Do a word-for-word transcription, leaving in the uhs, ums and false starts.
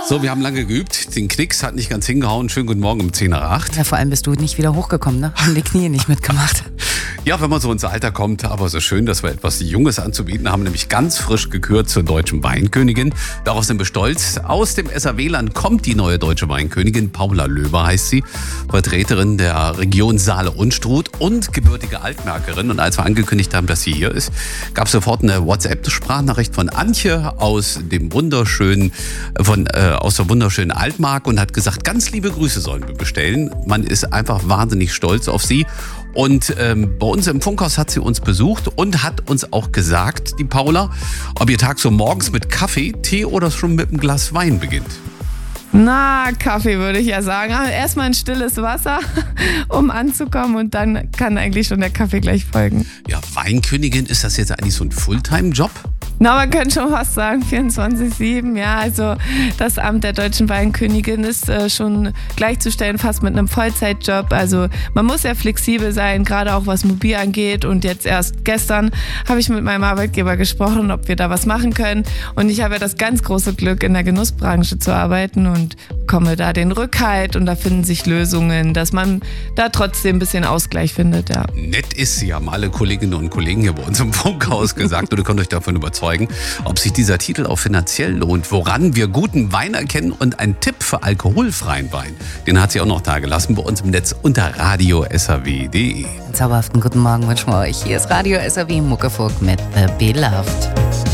So, wir haben lange geübt. Den Knicks hat nicht ganz hingehauen. Schönen guten Morgen um zehn nach acht. Ja, vor allem bist du nicht wieder hochgekommen, ne? Haben die Knie nicht mitgemacht. Ja, wenn man so ins Alter kommt, aber so schön, dass wir etwas Junges anzubieten haben, nämlich ganz frisch gekürt zur deutschen Weinkönigin. Darauf sind wir stolz. Aus dem S R W-Land kommt die neue deutsche Weinkönigin. Paula Löber heißt sie, Vertreterin der Region Saale-Unstrut und gebürtige Altmärkerin. Und als wir angekündigt haben, dass sie hier ist, gab es sofort eine WhatsApp-Sprachnachricht von Antje aus dem wunderschönen, von, äh, aus der wunderschönen Altmark und hat gesagt, ganz liebe Grüße sollen wir bestellen. Man ist einfach wahnsinnig stolz auf sie. Und ähm, bei uns im Funkhaus hat sie uns besucht und hat uns auch gesagt, die Paula, ob ihr Tag so morgens mit Kaffee, Tee oder schon mit einem Glas Wein beginnt. Na, Kaffee würde ich ja sagen. Aber erstmal ein stilles Wasser, um anzukommen und dann kann eigentlich schon der Kaffee gleich folgen. Ja, Weinkönigin, ist das jetzt eigentlich so ein Fulltime-Job? Na, man könnte schon fast sagen, vierundzwanzig sieben, ja, also das Amt der deutschen Weinkönigin ist äh, schon gleichzustellen fast mit einem Vollzeitjob, also man muss ja flexibel sein, gerade auch was Mobil angeht und jetzt erst gestern habe ich mit meinem Arbeitgeber gesprochen, ob wir da was machen können und ich habe ja das ganz große Glück, in der Genussbranche zu arbeiten und bekomme da den Rückhalt und da finden sich Lösungen, dass man da trotzdem ein bisschen Ausgleich findet, ja. Nett ist sie, haben alle Kolleginnen und Kollegen hier bei uns im Funkhaus gesagt und ihr könnt euch davon überzeugen, ob sich dieser Titel auch finanziell lohnt, woran wir guten Wein erkennen und ein Tipp für alkoholfreien Wein. Den hat sie auch noch da gelassen bei uns im Netz unter radio s r w punkt d e. Einen zauberhaften guten Morgen wünschen wir euch. Hier ist Radio S R W Muckefuck mit The Beloved.